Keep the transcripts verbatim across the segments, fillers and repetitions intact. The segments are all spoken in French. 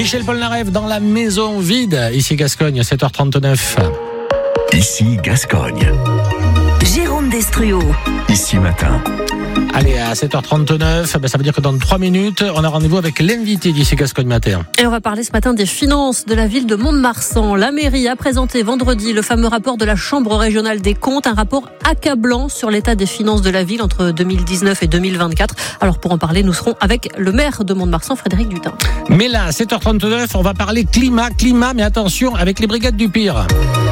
Michel Polnareff dans la maison vide. Ici Gascogne, sept heures trente-neuf. Ici Gascogne. Jérôme Destruau. Ici Matin. Allez, à sept heures trente-neuf, ben ça veut dire que dans trois minutes, on a rendez-vous avec l'invité d'ici Gascogne Matin. Et on va parler ce matin des finances de la ville de Mont-de-Marsan. La mairie a présenté vendredi le fameux rapport de la Chambre régionale des comptes, un rapport accablant sur l'état des finances de la ville entre deux mille dix-neuf et deux mille vingt-quatre. Alors pour en parler, nous serons avec le maire de Mont-de-Marsan, Frédéric Dutin. Mais là, à sept heures trente-neuf, on va parler climat, climat, mais attention, avec les brigades du pire.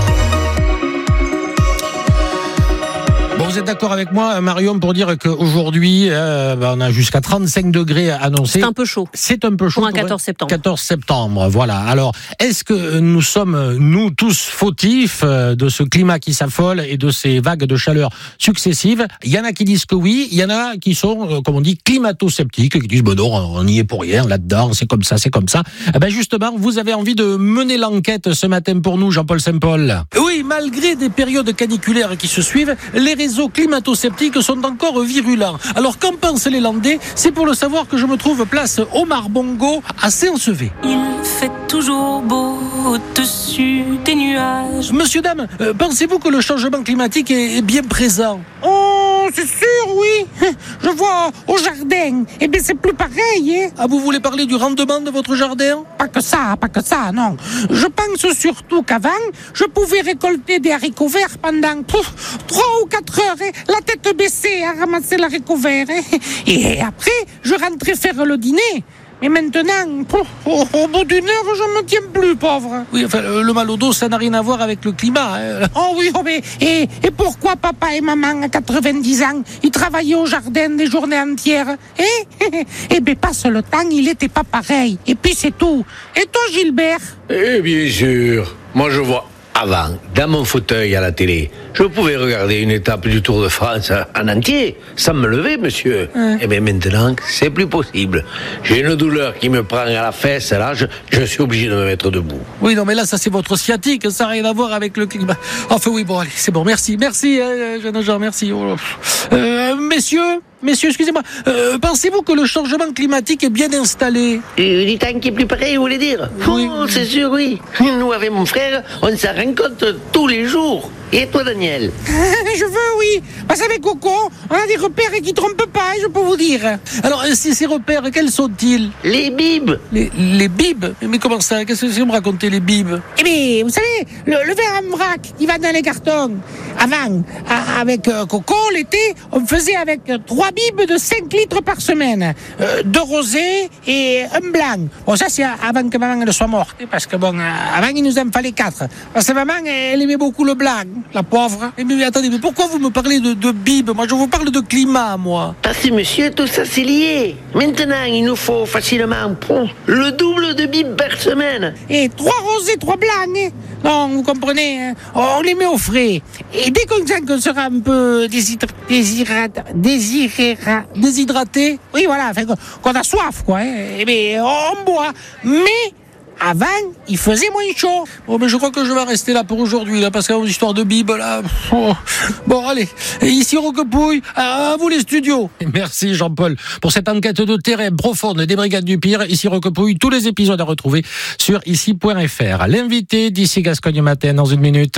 Bon, vous êtes d'accord avec moi, Marion, pour dire qu'aujourd'hui, euh, bah, on a jusqu'à trente-cinq degrés annoncés. C'est un peu chaud. C'est un peu chaud. Pour un quatorze septembre. quatorze septembre, voilà. Alors, est-ce que nous sommes, nous, tous fautifs de ce climat qui s'affole et de ces vagues de chaleur successives? Il y en a qui disent que oui, il y en a qui sont, comme on dit, climato-sceptiques, qui disent, bon non, on n'y est pour rien, là-dedans, c'est comme ça, c'est comme ça. Eh ben justement, vous avez envie de mener l'enquête ce matin pour nous, Jean-Paul Saint-Paul. Oui, malgré des périodes caniculaires qui se suivent, les réseaux climato-sceptiques sont encore virulents. Alors qu'en pensent les Landais? C'est pour le savoir que je me trouve place Omar Bongo à Saint-Sevé. Il fait toujours beau au-dessus des nuages. Monsieur, dame, euh, pensez-vous que le changement climatique est, est bien présent? Oh, c'est sûr, oui. Je vois au jardin. Eh bien, c'est plus pareil, hein. Ah, vous voulez parler du rendement de votre jardin? Pas que ça, pas que ça, non. Je pense surtout qu'avant, je pouvais récolter des haricots verts pendant pouf, trois ou quatre heures, hein, la tête baissée à ramasser l'haricot vert. Hein. Et après, je rentrais faire le dîner. Mais maintenant, pouf, au, au bout d'une heure, je me tiens plus, pauvre. Oui, enfin, le, le mal au dos, ça n'a rien à voir avec le climat. Hein. Oh oui, oh mais, et, et pourquoi papa et maman, à quatre-vingt-dix ans, ils travaillaient au jardin des journées entières? Eh, eh bien, passe le temps, il était pas pareil. Et puis, c'est tout. Et toi, Gilbert? Eh bien sûr, moi je vois avant, dans mon fauteuil à la télé, je pouvais regarder une étape du Tour de France en entier, sans me lever, monsieur. Hein. Et bien maintenant, c'est plus possible. J'ai une douleur qui me prend à la fesse, là, je, je suis obligé de me mettre debout. Oui, non, mais là, ça c'est votre sciatique, ça n'a rien à voir avec le climat. Enfin oui, bon, allez, c'est bon, merci, merci, euh, jeune Jean, merci. Oh, euh, messieurs Messieurs, excusez-moi, euh, pensez-vous que le changement climatique est bien installé? Euh, du temps qui est plus près, vous voulez dire? Oui. Oh, c'est sûr, oui. Nous, avec mon frère, on s'en rend compte tous les jours. Et toi, Daniel? Je veux, oui. Parce qu'avec Coco, on a des repères qui trompent pas, je peux vous dire. Alors, ces, ces repères, quels sont-ils? Les bibes. Les, les bibes? Mais comment ça? Qu'est-ce que vous me racontez, les bibes? Eh bien, vous savez, le, le verre en vrac, il va dans les cartons. Avant, à, avec euh, Coco, l'été, on faisait avec euh, trois bibes de cinq litres par semaine. Euh, deux rosés et un blanc. Bon, ça, c'est avant que maman elle soit morte. Parce que, bon, euh, avant, il nous en fallait quatre. Parce que maman, elle aimait beaucoup le blanc. La pauvre. Mais, mais attendez, mais pourquoi vous me parlez de, de bibes? Moi, je vous parle de climat, moi. Parce que, monsieur, tout ça, c'est lié. Maintenant, il nous faut facilement bon, le double de bibes par semaine. Et trois rosés, trois blancs. Hein. Non, vous comprenez, hein. On les met au frais. Et dès qu'on sent qu'on sera un peu déshydraté, déshydraté, déshydraté, déshydraté, oui, voilà, enfin, qu'on a soif, quoi. Hein. Et bien, on boit. Mais avant, il faisait moins chaud. Bon, mais je crois que je vais rester là pour aujourd'hui, là, parce que l'histoire de Bible, là. Oh. Bon, allez. Ici, Roquepouille, à vous les studios. Et merci, Jean-Paul, pour cette enquête de terrain profonde des Brigades du Pire. Ici, Roquepouille, tous les épisodes à retrouver sur ici point f r. L'invité d'ici Gascogne Matin dans une minute.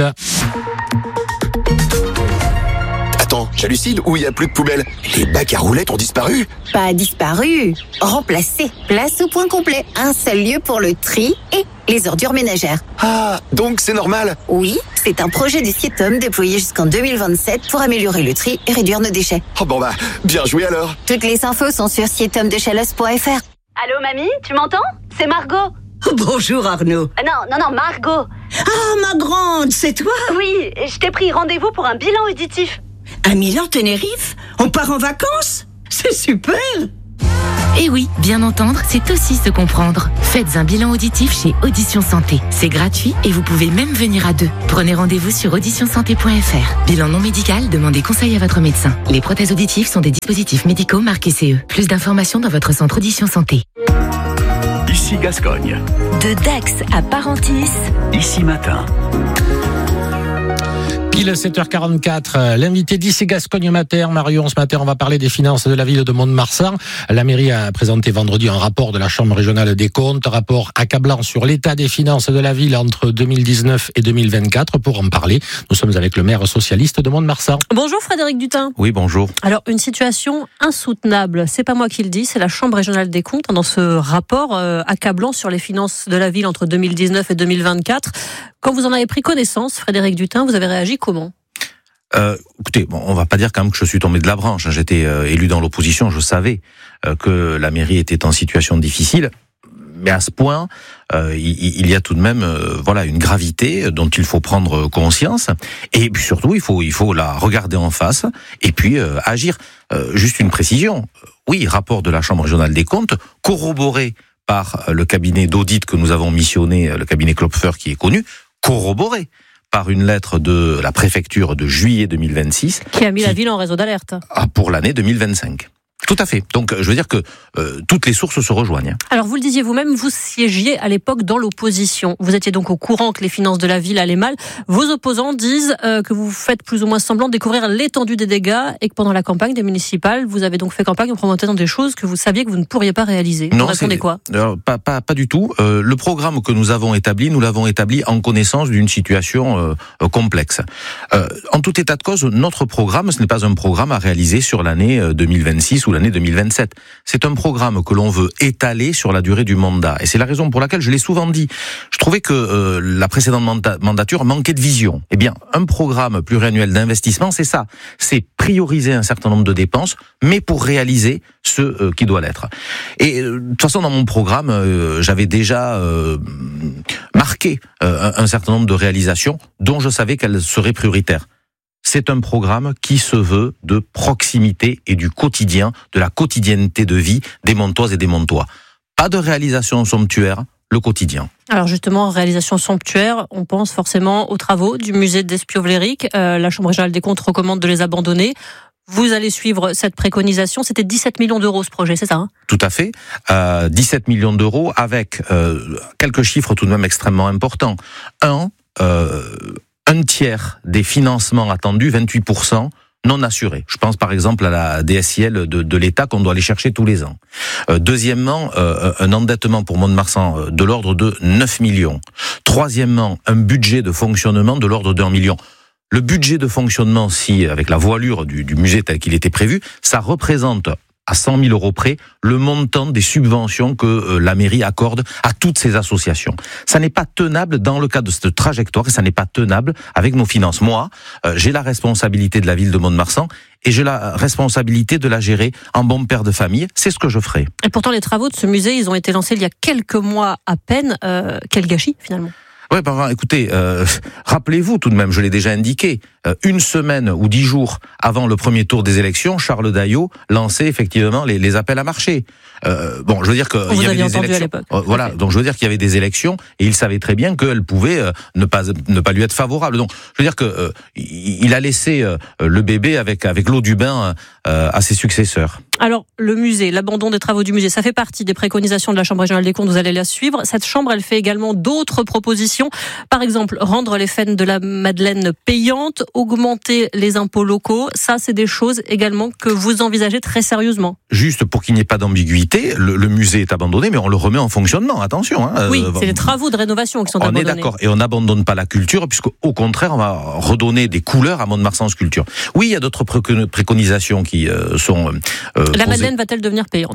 Attends, j'hallucine, où il n'y a plus de poubelle? Les bacs à roulettes ont disparu? Pas disparu, remplacé. Place au point complet. Un seul lieu pour le tri et les ordures ménagères. Ah, donc c'est normal? Oui, c'est un projet du Sietom déployé jusqu'en deux mille vingt-sept pour améliorer le tri et réduire nos déchets. Oh bon bah, bien joué alors. Toutes les infos sont sur sietom de chalosse point f r. Allô mamie, tu m'entends? C'est Margot. Bonjour Arnaud. Euh, non, non, non, Margot. Ah, ma grande, c'est toi? Oui, je t'ai pris rendez-vous pour un bilan auditif. À Milan, Tenerife? On part en vacances? C'est super! Et oui, bien entendre, c'est aussi se comprendre. Faites un bilan auditif chez Audition Santé. C'est gratuit et vous pouvez même venir à deux. Prenez rendez-vous sur audition santé point f r. Bilan non médical, demandez conseil à votre médecin. Les prothèses auditives sont des dispositifs médicaux marqués C E. Plus d'informations dans votre centre Audition Santé. Ici Gascogne. De Dax à Parentis. Ici Matin. Pile sept heures quarante-quatre, l'invité d'I C Gascogne Mater, Marion, ce matin on va parler des finances de la ville de Mont-de-Marsan. La mairie a présenté vendredi un rapport de la Chambre régionale des comptes, rapport accablant sur l'état des finances de la ville entre deux mille dix-neuf et deux mille vingt-quatre. Pour en parler, nous sommes avec le maire socialiste de Mont-de-Marsan. Bonjour Frédéric Dutin. Oui, bonjour. Alors, une situation insoutenable, c'est pas moi qui le dis, c'est la Chambre régionale des comptes dans ce rapport euh, accablant sur les finances de la ville entre deux mille dix-neuf et deux mille vingt-quatre. Quand vous en avez pris connaissance, Frédéric Dutin, vous avez réagi comment ? Euh, écoutez, bon, on va pas dire quand même que je suis tombé de la branche. J'étais euh, élu dans l'opposition, je savais euh, que la mairie était en situation difficile. Mais à ce point, euh, il, il y a tout de même, euh, voilà, une gravité dont il faut prendre conscience. Et puis surtout, il faut, il faut la regarder en face et puis euh, agir. Euh, juste une précision. Oui, rapport de la Chambre régionale des comptes, corroboré par le cabinet d'audit que nous avons missionné, le cabinet Klopfer qui est connu, corroboré par une lettre de la préfecture de juillet deux mille vingt-six. Qui a mis qui, la ville en réseau d'alerte. Pour l'année deux mille vingt-cinq. Tout à fait. Donc, je veux dire que euh, toutes les sources se rejoignent. Alors, vous le disiez vous-même, vous siégiez à l'époque dans l'opposition. Vous étiez donc au courant que les finances de la ville allaient mal. Vos opposants disent euh, que vous faites plus ou moins semblant de découvrir l'étendue des dégâts et que pendant la campagne des municipales, vous avez donc fait campagne en promettant des choses que vous saviez que vous ne pourriez pas réaliser. Non, vous répondez quoi ? Alors, pas, pas, pas du tout. Euh, le programme que nous avons établi, nous l'avons établi en connaissance d'une situation euh, complexe. Euh, en tout état de cause, notre programme, ce n'est pas un programme à réaliser sur l'année deux mille vingt-six ou l'année deux mille vingt-sept. C'est un programme que l'on veut étaler sur la durée du mandat. Et c'est la raison pour laquelle je l'ai souvent dit. Je trouvais que euh, la précédente manda- mandature manquait de vision. Eh bien, un programme pluriannuel d'investissement, c'est ça. C'est prioriser un certain nombre de dépenses, mais pour réaliser ce euh, qui doit l'être. Et euh, de toute façon, dans mon programme, euh, j'avais déjà euh, marqué euh, un, un certain nombre de réalisations dont je savais qu'elles seraient prioritaires. C'est un programme qui se veut de proximité et du quotidien, de la quotidienneté de vie des Montoises et des Montois. Pas de réalisation somptuaire, le quotidien. Alors justement, réalisation somptuaire, on pense forcément aux travaux du musée d'Espiau-Vléric. Euh, la Chambre régionale des comptes recommande de les abandonner. Vous allez suivre cette préconisation. C'était dix-sept millions d'euros ce projet, c'est ça hein ? Tout à fait. Euh, dix-sept millions d'euros avec euh, quelques chiffres tout de même extrêmement importants. Un, euh, un tiers des financements attendus, vingt-huit pour cent, non assurés. Je pense par exemple à la D S I L de, de l'État qu'on doit aller chercher tous les ans. Euh, deuxièmement, euh, un endettement pour Mont-de-Marsan de l'ordre de neuf millions. Troisièmement, un budget de fonctionnement de l'ordre d'un million. Le budget de fonctionnement, si avec la voilure du, du musée tel qu'il était prévu, ça représente à cent mille euros près le montant des subventions que euh, la mairie accorde à toutes ces associations. Ça n'est pas tenable dans le cadre de cette trajectoire et ça n'est pas tenable avec nos finances. Moi, euh, j'ai la responsabilité de la ville de Mont-de-Marsan et j'ai la responsabilité de la gérer en bon père de famille. C'est ce que je ferai. Et pourtant, les travaux de ce musée, ils ont été lancés il y a quelques mois à peine. Euh, quel gâchis, finalement. Oui, bah, écoutez, euh, rappelez-vous tout de même, je l'ai déjà indiqué, euh, une semaine ou dix jours avant le premier tour des élections, Charles Daillot lançait effectivement les, les appels à marché. Euh, bon, je veux dire que vous il y avait des élections. Euh, voilà, okay. Donc je veux dire qu'il y avait des élections et il savait très bien qu'elles pouvaient euh, ne pas ne pas lui être favorables. Donc je veux dire que euh, il a laissé euh, le bébé avec avec l'eau du bain euh, à ses successeurs. Alors, le musée, l'abandon des travaux du musée, ça fait partie des préconisations de la Chambre régionale des comptes, vous allez la suivre. Cette Chambre, elle fait également d'autres propositions. Par exemple, rendre les fêtes de la Madeleine payantes, augmenter les impôts locaux. Ça, c'est des choses également que vous envisagez très sérieusement. Juste pour qu'il n'y ait pas d'ambiguïté, le, le musée est abandonné, mais on le remet en fonctionnement, attention. Hein. Oui, c'est les travaux de rénovation qui sont on abandonnés. On est d'accord, et on n'abandonne pas la culture, puisque au contraire, on va redonner des couleurs à Mont-de-Marsan Sculpture. Oui, il y a d'autres préconisations qui euh, sont... Euh, la Madeleine va-t-elle devenir payante ?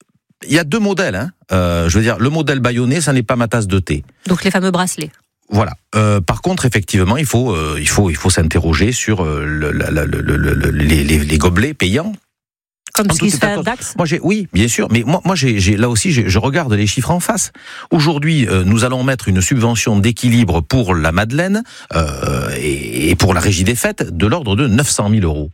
Il y a deux modèles. Hein. Euh, je veux dire, le modèle bayonnais, ça n'est pas ma tasse de thé. Donc les fameux bracelets. Voilà. Euh, par contre, effectivement, il faut, euh, il faut, il faut s'interroger sur euh, le, le, le, le, le, les, les, les gobelets payants. Comme ce qui se fait à Dax. Moi, j'ai, oui, bien sûr, mais moi, moi, j'ai, j'ai là aussi, j'ai, je regarde les chiffres en face. Aujourd'hui, euh, nous allons mettre une subvention d'équilibre pour la Madeleine euh, et, et pour la Régie des Fêtes de l'ordre de neuf cent mille euros.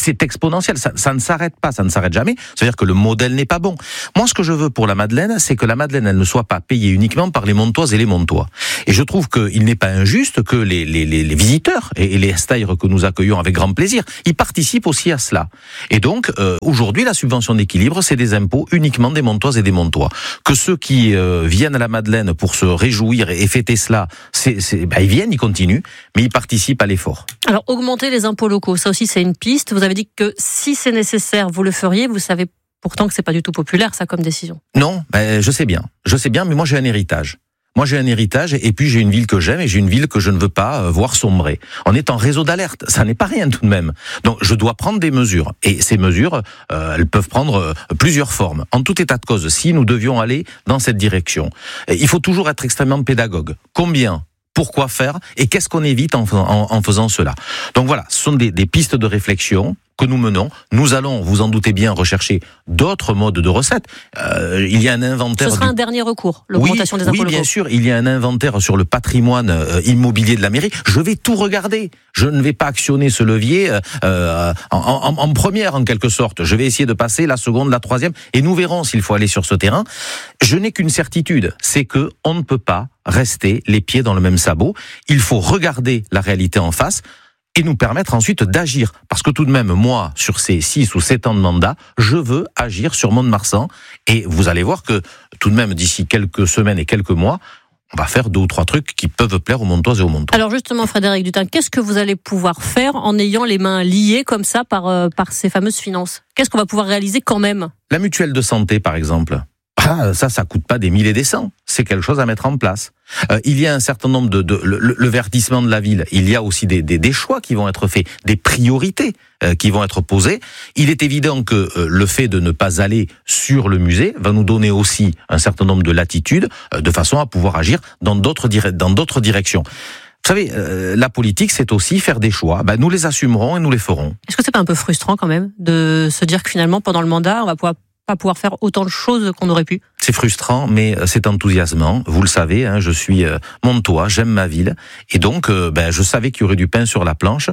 c'est exponentiel, ça, ça ne s'arrête pas, ça ne s'arrête jamais. C'est-à-dire que le modèle n'est pas bon. Moi, ce que je veux pour la Madeleine, c'est que la Madeleine, elle ne soit pas payée uniquement par les Montoises et les Montois. Et je trouve qu'il n'est pas injuste que les, les, les, les visiteurs et, et les Estaires que nous accueillons avec grand plaisir, ils participent aussi à cela. Et donc, euh, aujourd'hui, la subvention d'équilibre, c'est des impôts uniquement des Montoises et des Montois. Que ceux qui euh, viennent à la Madeleine pour se réjouir et, et fêter cela, c'est, c'est, bah, ils viennent, ils continuent, mais ils participent à l'effort. Alors, augmenter les impôts locaux, ça aussi c'est une piste. Vous avez dit que si c'est nécessaire, vous le feriez. Vous savez pourtant que c'est pas du tout populaire, ça, comme décision. Non, ben, je sais bien. Je sais bien, mais moi j'ai un héritage. Moi, j'ai un héritage et puis j'ai une ville que j'aime et j'ai une ville que je ne veux pas voir sombrer. On est en réseau d'alerte, ça n'est pas rien tout de même. Donc, je dois prendre des mesures et ces mesures, euh, elles peuvent prendre euh, plusieurs formes. En tout état de cause, si nous devions aller dans cette direction, il faut toujours être extrêmement pédagogue. Combien ? Pourquoi faire ? Et qu'est-ce qu'on évite en, en, en faisant cela ? Donc voilà, ce sont des, des pistes de réflexion que nous menons. Nous allons, vous en doutez bien, rechercher d'autres modes de recettes. Euh, il y a un inventaire... Ce sera du... un dernier recours, l'augmentation oui, des impôts oui, locaux. bien sûr, il y a un inventaire sur le patrimoine euh, immobilier de la mairie. Je vais tout regarder. Je ne vais pas actionner ce levier euh, en, en, en première, en quelque sorte. Je vais essayer de passer la seconde, la troisième, et nous verrons s'il faut aller sur ce terrain. Je n'ai qu'une certitude, c'est que on ne peut pas rester les pieds dans le même sabot. Il faut regarder la réalité en face et nous permettre ensuite d'agir. Parce que tout de même, moi, sur ces six ou sept ans de mandat, je veux agir sur Mont-de-Marsan. Et vous allez voir que, tout de même, d'ici quelques semaines et quelques mois, on va faire deux ou trois trucs qui peuvent plaire aux Montoises et aux Montois. Alors justement, Frédéric Dutin, qu'est-ce que vous allez pouvoir faire en ayant les mains liées comme ça par, euh, par ces fameuses finances ? Qu'est-ce qu'on va pouvoir réaliser quand même ? La mutuelle de santé, par exemple. Ah, ça, ça coûte pas des mille et des cents. C'est quelque chose à mettre en place. Euh, il y a un certain nombre de, de le, le verdissement de la ville. Il y a aussi des, des, des choix qui vont être faits, des priorités euh, qui vont être posées. Il est évident que euh, le fait de ne pas aller sur le musée va nous donner aussi un certain nombre de latitudes, euh, de façon à pouvoir agir dans d'autres dire- dans d'autres directions. Vous savez, euh, la politique, c'est aussi faire des choix. Ben, nous les assumerons et nous les ferons. Est-ce que c'est pas un peu frustrant quand même de se dire que finalement, pendant le mandat, on va pouvoir pas pouvoir faire autant de choses qu'on aurait pu ? C'est frustrant, mais c'est enthousiasmant. Vous le savez, hein, je suis euh, Montois, j'aime ma ville, et donc, euh, ben, je savais qu'il y aurait du pain sur la planche.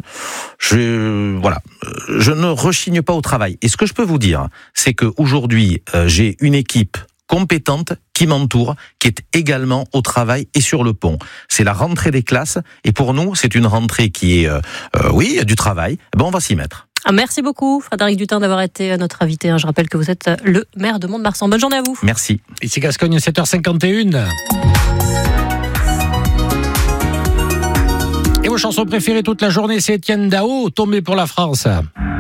Je, voilà, je ne rechigne pas au travail. Et ce que je peux vous dire, c'est que aujourd'hui, euh, j'ai une équipe compétente qui m'entoure, qui est également au travail et sur le pont. C'est la rentrée des classes, et pour nous, c'est une rentrée qui est, euh, euh, oui, il y a du travail. Ben, on va s'y mettre. Merci beaucoup, Frédéric Dutin, d'avoir été notre invité. Je rappelle que vous êtes le maire de Mont-de-Marsan. Bonne journée à vous. Merci. Ici Gascogne, sept heures cinquante et une. Et vos chansons préférées toute la journée, c'est Étienne Dao, Tombé pour la France.